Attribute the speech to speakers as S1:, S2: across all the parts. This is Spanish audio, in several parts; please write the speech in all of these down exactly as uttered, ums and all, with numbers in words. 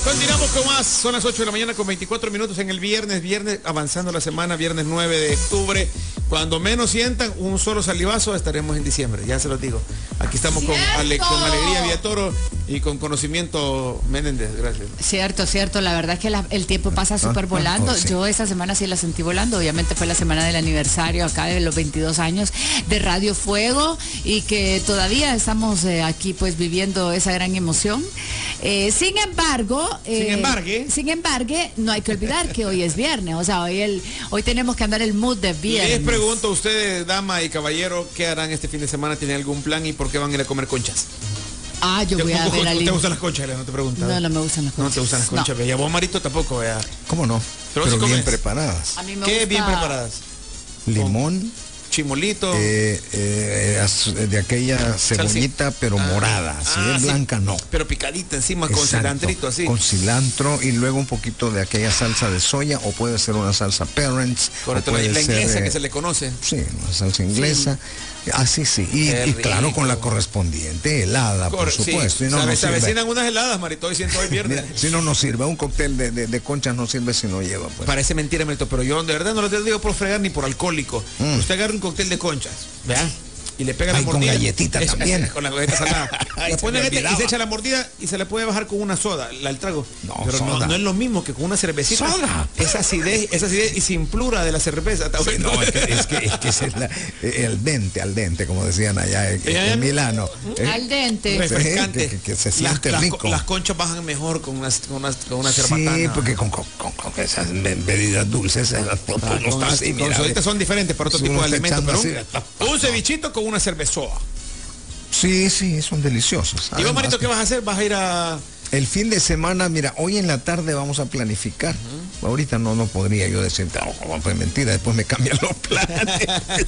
S1: Continuamos con más, son las ocho de la mañana con veinticuatro minutos en el viernes, viernes avanzando la semana, viernes nueve de octubre. Cuando menos sientan un solo salivazo estaremos en diciembre, ya se los digo. Aquí estamos con, Ale, con Alegría Villatoro y con Conocimiento Menéndez, gracias.
S2: Cierto, cierto, la verdad es que la, el tiempo pasa súper volando. Oh, sí. Yo esta semana sí la sentí volando, obviamente fue la semana del aniversario acá de los veintidós años de Radio Fuego y que todavía estamos eh, aquí pues viviendo esa gran emoción. Eh, sin embargo, eh,
S1: sin embargo,
S2: sin embargo, no hay que olvidar que hoy es viernes, o sea, hoy el, hoy tenemos que andar el mood de viernes.
S1: Les pregunto a ustedes, dama y caballero, ¿qué harán este fin de semana? ¿Tienen algún plan y por qué van a ir a comer conchas?
S2: Ah, yo voy a ver a
S1: ¿Te gustan las conchas? No te pregunto.
S2: No, no me gustan las conchas.
S1: No te gustan las conchas,
S2: no.
S1: ¿Y a vos, Marito, tampoco, vea?
S3: ¿Cómo no?
S1: Pero,
S3: Pero
S1: si
S3: bien
S1: comes.
S3: preparadas.
S2: A mí me
S1: ¿Qué
S2: gusta...
S1: bien preparadas?
S3: Limón.
S1: Chimolito.
S3: Eh, eh, de aquella cebollita, pero ah, morada. Si ah, es sí. blanca, no.
S1: Pero picadita encima.
S3: Exacto,
S1: con cilantrito así.
S3: Con cilantro y luego un poquito de aquella salsa de soya, o puede ser una salsa parents.
S1: Correcto,
S3: o puede
S1: la
S3: ser,
S1: inglesa
S3: eh,
S1: que se le conoce.
S3: Sí, una salsa inglesa. Sí. Así sí. Y, y claro, con la correspondiente helada, Cor por supuesto.
S1: Sí.
S3: Y no,
S1: se,
S3: no
S1: se avecinan unas heladas, Marito, hoy siento hoy viernes.
S3: Mira, si no nos sirve, un cóctel de, de, de conchas no sirve si no lleva. Pues.
S1: Parece mentira, Marito, pero yo de verdad no lo te digo por fregar ni por alcohólico. Mm. Usted agarra un cóctel de conchas, ¿vean? Y le pega
S3: Ay,
S1: la mordida.
S3: Con galletita
S1: eso,
S3: también.
S1: Con la galleta salada. Le pone galleta y se echa la mordida y se le puede bajar con una soda, la, el trago.
S3: No,
S1: pero
S3: soda.
S1: No, no es lo mismo que con una cervecita.
S3: Soda.
S1: Esa acidez, esa acidez y se implura de la cerveza.
S3: Sí, no, es que es, que, es, que es la, el dente, al dente, como decían allá en, en Milano.
S2: Al dente.
S1: Refrescante.
S3: Que, que se siente
S1: las,
S3: rico.
S1: Las, las conchas bajan mejor con una, con una, con una cerbatana.
S3: Sí, porque con, con, con, con esas bebidas dulces, las ah, no está así,
S1: mira, soditas son diferentes para otro tipo de alimentos, pero un, un cevichito con una cervezoa.
S3: Sí, sí, son deliciosos.
S1: ¿Y vos, Marito, qué vas a hacer? ¿Vas a ir a...?
S3: El fin de semana, mira, hoy en la tarde vamos a planificar. Uh-huh. Ahorita no, no podría yo decirte, oh, pues mentira, después me cambian los planes.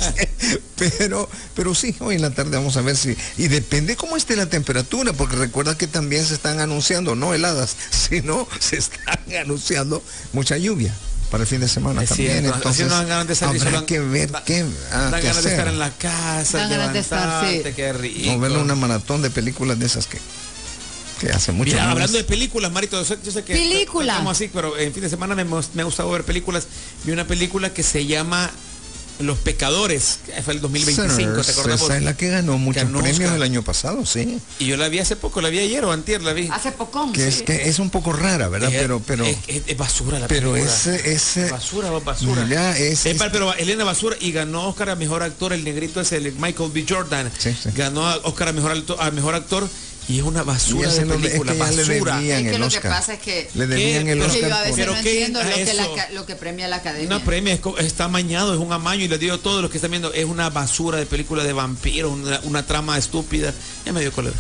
S3: pero, pero sí, hoy en la tarde vamos a ver si... Y depende cómo esté la temperatura, porque recuerda que también se están anunciando, no heladas, sino se están anunciando mucha lluvia para el fin de semana es también.
S1: Cierto.
S3: Entonces,
S1: no dan ganas de salir,
S3: habrá
S1: dan,
S3: que ver
S1: da,
S3: qué ah,
S1: dan
S3: qué
S1: ganas
S3: hacer.
S1: de estar en la casa,
S2: dan ganas de estar, sí.
S1: Qué rico.
S3: O ver una maratón de películas de esas que... que hace mucho.
S1: Mira, hablando de películas, Marito, yo sé, yo sé que
S2: película.
S1: estamos así, pero en fin de semana me, me ha gustado ver películas. Vi una película que se llama Los Pecadores, que fue el dos mil veinticinco,
S3: Sirs,
S1: ¿te acordás?
S3: Esa es la que ganó muchos
S1: ganó
S3: premios
S1: Oscar.
S3: El año pasado, sí.
S1: Y yo la vi hace poco, la vi ayer o antier, la vi.
S2: Hace poco.
S3: Que,
S2: sí.
S3: es, que es un poco rara, ¿verdad?
S1: Es,
S3: pero pero
S1: es, es, es basura la
S3: pero
S1: película.
S3: Pero es... es
S1: basura, basura.
S3: Mira, es,
S1: es,
S3: es,
S1: pero Elena Basura, y ganó Oscar a Mejor Actor, el negrito ese, el Michael B. Jordan.
S3: Sí, sí.
S1: Ganó a Oscar a Mejor, alto, a mejor Actor. Y es una basura de película,
S3: es que
S1: basura.
S2: Es que
S3: el
S2: lo
S3: Oscar.
S2: que pasa es que...
S3: Le debían el
S1: pero,
S3: Oscar.
S2: Yo a veces
S3: por...
S2: no entiendo lo que,
S1: eso?
S2: la, lo que premia la academia.
S1: No premia, es, está amañado, es un amaño, y les digo a todos los que están viendo, es una basura de película de vampiros, una, una trama estúpida. Ya me dio cólera.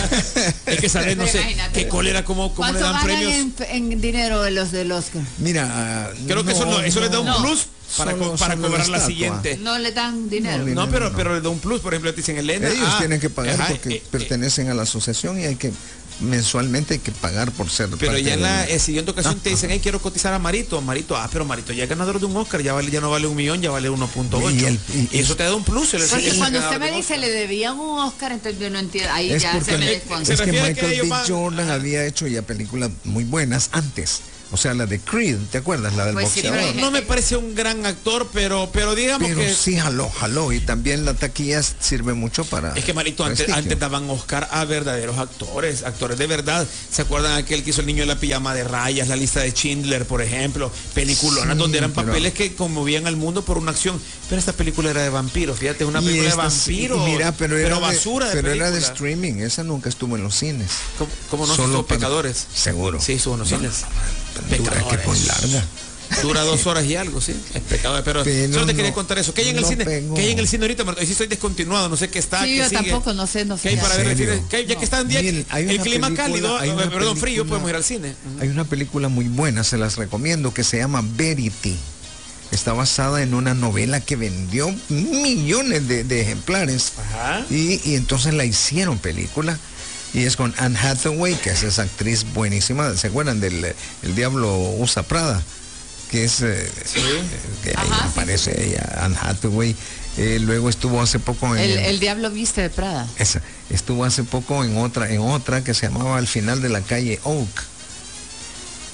S1: Es que saber, no sé, qué cólera, cómo, cómo le dan premios.
S2: ¿Cuánto ganan en, en dinero los del Oscar?
S3: Mira, uh,
S1: creo
S3: no,
S1: que eso, no, eso
S3: no,
S1: les da un
S2: no.
S1: plus para,
S3: solo,
S1: co para
S3: solo
S1: cobrar la,
S3: la
S1: siguiente.
S2: No le dan dinero.
S3: No,
S1: No,
S3: dinero,
S1: pero,
S3: no.
S1: pero les da un plus, por ejemplo, te dicen Elena.
S3: Ellos
S1: ah,
S3: tienen que pagar
S1: ajá,
S3: porque
S1: eh,
S3: pertenecen a la asociación y hay que... mensualmente hay que pagar por ser
S1: pero
S3: parte
S1: ya en la
S3: de...
S1: eh, siguiente ocasión ah, te dicen, hey, quiero cotizar a Marito, Marito, ah, pero Marito ya es ganador de un Oscar, ya vale, ya no vale un millón, ya vale uno punto ocho. Y, y, y eso te da un plus.
S2: Sí, porque cuando usted me dice le debían un Oscar, entonces yo no entiendo, ahí
S3: es
S2: ya se me
S3: descuenta. Es que Michael B. Jordan había hecho ya películas muy buenas antes. O sea, la de Creed, ¿te acuerdas? La del
S2: pues
S3: boxeador.
S2: Sí,
S1: no me parece un gran actor, pero pero digamos
S3: pero
S1: que...
S3: sí, jaló, jaló. Y también la taquilla sirve mucho para...
S1: Es que, Marito, antes, antes daban Oscar a verdaderos actores, actores de verdad. ¿Se acuerdan aquel que hizo El niño de la pijama de rayas, La lista de Schindler, por ejemplo? Peliculonas sí, donde eran pero... papeles que conmovían al mundo por una acción. Pero esta película era de vampiros, fíjate, una película de vampiros.
S3: Sí, mira, pero, era
S1: pero basura
S3: de,
S1: de
S3: Pero
S1: película.
S3: era de streaming, esa nunca estuvo en los cines.
S1: ¿Cómo, cómo no?
S3: Solo
S1: para... Pecadores.
S3: Seguro.
S1: Sí, estuvo en los cines.
S3: Dura, que muy larga.
S1: Dura dos horas y algo, sí. Es pecado, pero, pero solo te no, quería contar eso. ¿Qué hay en no el cine? Pegó. ¿Qué hay en el cine ahorita? Sí, estoy descontinuado, no sé qué está.
S2: Sí,
S1: qué
S2: yo
S1: sigue.
S2: tampoco, no sé, no sé.
S1: ¿Qué hay para ver el cine? ¿Qué hay? Ya
S2: no.
S1: que está en día,
S3: Miren,
S1: el clima
S3: película,
S1: cálido, perdón, película, frío, podemos ir al cine.
S3: Hay una película muy buena, se las recomiendo, que se llama Verity. Está basada en una novela que vendió millones de, de ejemplares.
S1: Ajá.
S3: Y, y entonces la hicieron película. Y es con Anne Hathaway, que es esa actriz buenísima. ¿Se acuerdan del El Diablo Usa Prada? Que es eh,
S1: sí.
S3: que ahí
S2: Ajá,
S3: aparece
S2: sí, sí.
S3: ella, Anne Hathaway. Eh, luego estuvo hace poco en
S2: el, el Diablo Viste de Prada.
S3: Esa, estuvo hace poco en otra, en otra que se llamaba Al final de la calle Oak.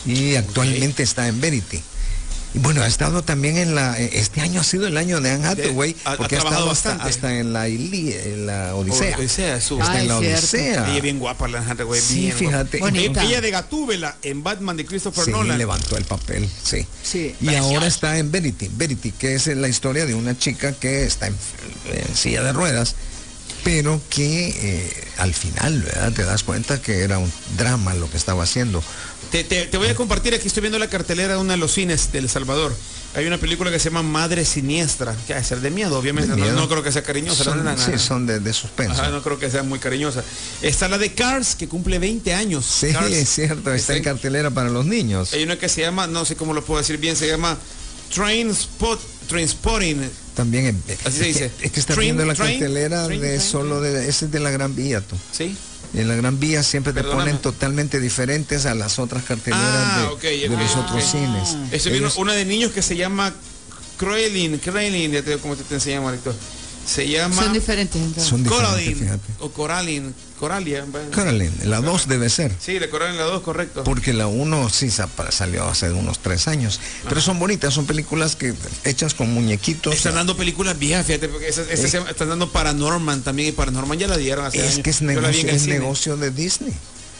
S3: y actualmente okay. está en Verity. Y bueno, ha estado también en la... Este año ha sido el año de Anne Hathaway,
S1: ha,
S3: porque ha, ha estado hasta, hasta en la, Ili, en la Odisea.
S1: Odisea su...
S3: Está
S2: Ay,
S3: en la
S2: cierto.
S3: Odisea.
S1: Ella es bien guapa, la Anne Hathaway.
S3: Sí,
S1: bien
S3: fíjate.
S1: Bonita. Ella de Gatúbela en Batman de Christopher
S3: sí,
S1: Nolan.
S3: levantó el papel, sí.
S2: sí.
S3: Y Precioso. Ahora está en Verity. Verity, que es la historia de una chica que está en, en silla de ruedas, pero que eh, al final, ¿verdad? Te das cuenta que era un drama lo que estaba haciendo.
S1: Te, te, te voy a compartir, aquí estoy viendo la cartelera de uno de los cines de El Salvador. Hay una película que se llama Madre Siniestra, que ha de ser de miedo, obviamente. De miedo. No, no creo que sea cariñosa.
S3: Son,
S1: no, no, no,
S3: sí,
S1: no.
S3: son de, de suspenso.
S1: Ajá, no creo que sea muy cariñosa. Está la de Cars, que cumple veinte años.
S3: Sí,
S1: Cars,
S3: es cierto, está en cartelera para los niños.
S1: Hay una que se llama, no sé cómo lo puedo decir bien, se llama Trainspot, Trainspotting.
S3: También es,
S1: así se dice.
S3: Es que está
S1: train,
S3: viendo la
S1: train,
S3: cartelera
S1: train,
S3: de
S1: train,
S3: solo
S1: train.
S3: de ese es de la Gran Vía, tú.
S1: Sí.
S3: En la Gran Vía siempre
S1: Perdóname.
S3: te ponen totalmente diferentes a las otras carteleras
S1: ah,
S3: de,
S1: okay,
S3: de
S1: okay,
S3: los
S1: okay.
S3: otros cines.
S1: Estoy viendo una de niños que se llama Croelin, Croelin, ya te digo cómo te, te enseña, Marito. Se llama...
S2: Son diferentes. Entonces.
S3: Son diferentes,
S1: Coraline,
S3: fíjate.
S1: o Coraline, Coralia. Bueno.
S3: Coraline, la dos debe ser.
S1: Sí, la Coraline la dos, correcto.
S3: Porque la uno sí salió hace unos tres años. Ajá. Pero son bonitas, son películas que hechas con muñequitos.
S1: Están dando películas viejas, fíjate, porque esas, esas es, se, están dando Paranorman también, y Paranorman ya la dieron hace
S3: es
S1: años.
S3: Que es negocio, es negocio de Disney.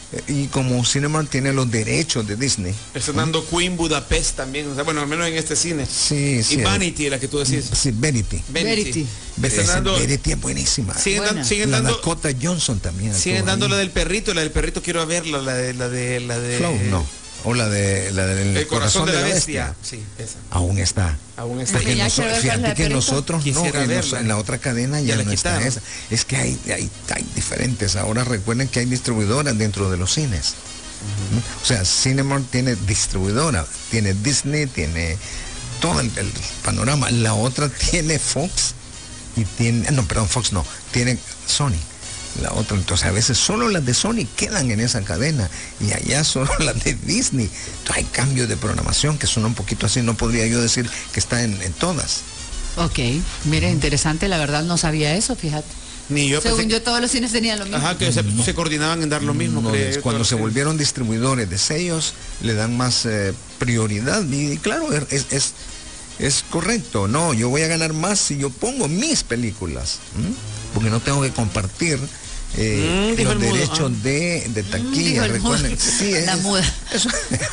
S3: Y como Cinemark tiene los derechos de Disney.
S1: Están dando Queen Budapest también, o sea, bueno, al menos en este cine.
S3: Sí, sí.
S1: Y Vanity, la que tú decís.
S3: Sí, Verity.
S2: Verity.
S3: Están dando, Verity es buenísima.
S1: Siguen, dan, siguen
S3: la
S1: dando.
S3: Dakota Johnson también.
S1: Siguen dando ahí. La del perrito, la del perrito quiero verla, la de la de la de.
S3: Flow, no. O la de la del
S1: El corazón, corazón de, de la bestia. bestia. Sí, esa.
S3: Aún está.
S1: Aún está.
S3: Porque
S2: ya
S3: noso, fíjate que nosotros no, en, los, en la otra cadena ya, ya no está esa. Es que hay, hay, hay diferentes. Ahora recuerden que hay distribuidoras dentro de los cines. Uh-huh. O sea, Cinemark tiene distribuidora, tiene Disney, tiene todo el, el panorama. La otra tiene Fox y tiene, no, perdón, Fox no, tiene Sony. La otra, entonces a veces solo las de Sony quedan en esa cadena y allá solo las de Disney. Entonces hay cambios de programación que son un poquito así, no podría yo decir que está en, en todas.
S2: Ok, mire, interesante, la verdad no sabía eso, fíjate.
S1: Ni yo
S2: Según
S1: pensé...
S2: yo todos los cines tenían lo mismo.
S1: Ajá, que se, no. se coordinaban en dar lo mismo.
S3: No,
S1: creo,
S3: cuando se
S1: cines.
S3: volvieron distribuidores de sellos, le dan más eh, prioridad y, y claro, es, es, es correcto. No, yo voy a ganar más si yo pongo mis películas, ¿m? Porque no tengo que compartir Eh, mm, los derechos ah. de, de taquilla, mm, recuerden. Sí,
S2: la
S3: es,
S2: muda.
S3: Eso,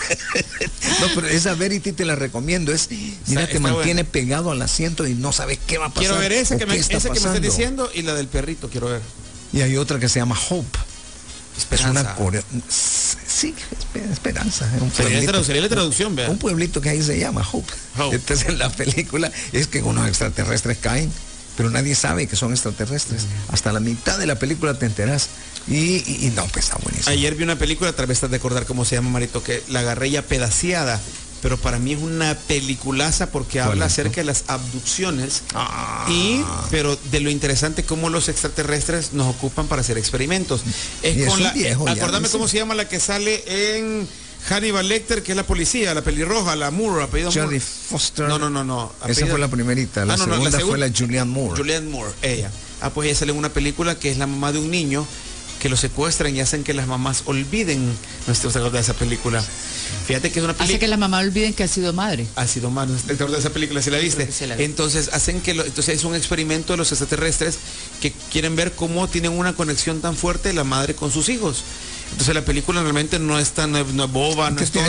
S3: no, pero esa Verity te la recomiendo. Es, mira, está, te está mantiene bueno. pegado al asiento y no sabes qué va a pasar.
S1: Quiero ver esa que me, esa que me estás diciendo y la del perrito, quiero ver.
S3: Y hay otra que se llama Hope.
S1: Esperanza.
S3: Es una core... Sí, Esperanza. Es un
S1: sería,
S3: pueblito,
S1: sería la traducción, vea.
S3: Un pueblito que ahí se llama Hope. Hope. Entonces en la película es que unos extraterrestres caen, pero nadie sabe que son extraterrestres. Mm. Hasta la mitad de la película te enteras. Y, y, y no, pues está buenísimo.
S1: Ayer vi una película, tal vez estás de acordar cómo se llama, Marito, que la agarré ya pedaciada, pero para mí es una peliculaza porque habla es, acerca ¿no? de las abducciones ah. y, pero de lo interesante cómo los extraterrestres nos ocupan para hacer experimentos. Es
S3: y
S1: con
S3: es
S1: la,
S3: viejo,
S1: acordame
S3: ya,
S1: cómo sí. se llama la que sale en Hannibal Lecter, que es la policía, la pelirroja, la Moore, apellido
S3: Jodie
S1: Moore.
S3: Foster.
S1: No, no, no, no.
S3: Apellido... Esa fue la primerita, la, ah, no, segunda, no, la segunda fue la Julianne Moore.
S1: Julianne Moore, ella. Ah, pues ella sale en una película que es la mamá de un niño que lo secuestran y hacen que las mamás olviden. No estoy seguro de esa película. Fíjate que es una película.
S2: Hace que las mamás olviden que ha sido madre.
S1: Ha sido madre. No estoy seguro de esa película, ¿sí la viste?
S2: Sí, la vi.
S1: Entonces hacen que lo, entonces es un experimento de los extraterrestres que quieren ver cómo tienen una conexión tan fuerte la madre con sus hijos. Entonces la película realmente no es tan no es boba, no es todo.